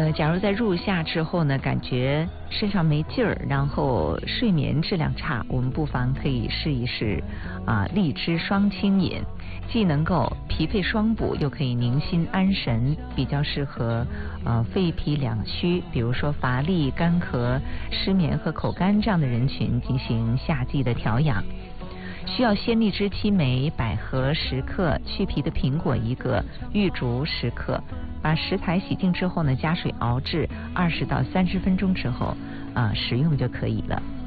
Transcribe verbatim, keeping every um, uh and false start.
呃，假如在入夏之后呢，感觉身上没劲儿，然后睡眠质量差，我们不妨可以试一试啊、呃、荔枝双清饮，既能够脾肺双补，又可以宁心安神，比较适合呃肺脾两虚，比如说乏力、干咳、失眠和口干这样的人群进行夏季的调养。需要鲜荔枝七枚、百合十克、去皮的苹果一个、玉竹十克。把食材洗净之后呢，加水熬制二十到三十分钟之后，啊、呃，食用就可以了。